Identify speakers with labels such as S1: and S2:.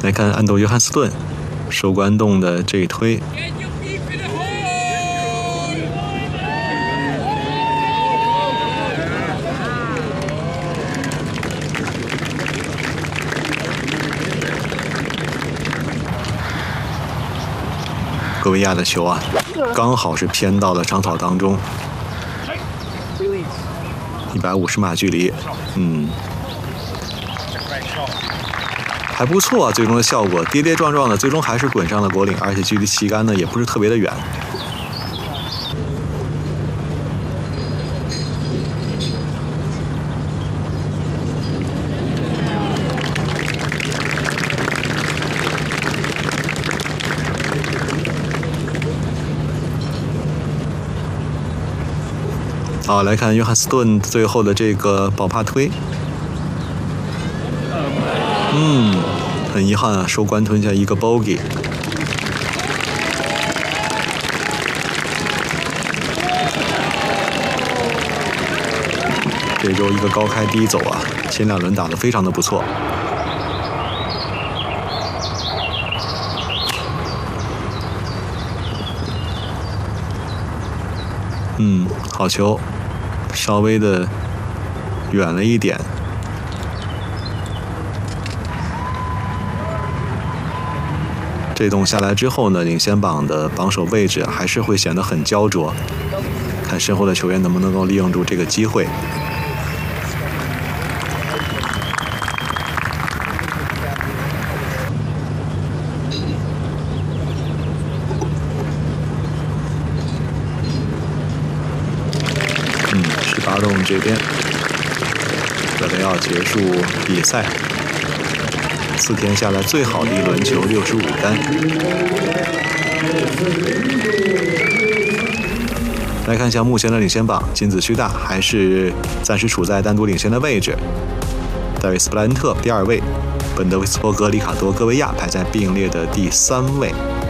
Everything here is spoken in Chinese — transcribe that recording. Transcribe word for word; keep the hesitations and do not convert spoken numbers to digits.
S1: 来看安东·约翰斯顿收关洞的这一推。戈维亚的球啊，刚好是偏到了长草当中，一百五十码距离，嗯，还不错啊。最终的效果跌跌撞撞的，最终还是滚上了果岭，而且距离旗杆呢也不是特别的远。好，来看约翰斯顿最后的这个保帕推，嗯，很遗憾啊，收关吞下一个 bogey。这周一个高开低走啊，前两轮打得非常的不错。嗯，好球。稍微的远了一点，这洞下来之后呢，领先榜的榜首位置还是会显得很焦灼，看身后的球员能不能够利用住这个机会。八洞这边准备要结束比赛，四天下来最好的一轮球，六十五杆。来看一下目前的领先榜，金子区大还是暂时处在单独领先的位置，戴维斯布莱恩特第二位，本德维斯伯格里卡多戈维亚排在并列的第三位。